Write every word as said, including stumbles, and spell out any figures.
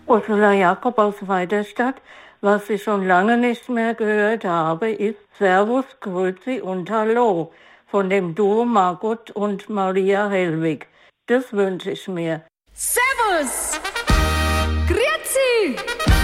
Ursula Jakob aus Weiderstadt. Was ich schon lange nicht mehr gehört habe, ist Servus, Grüezi und Hallo von dem Duo Margot und Maria Hellwig. Das wünsche ich mir. Servus, Grüezi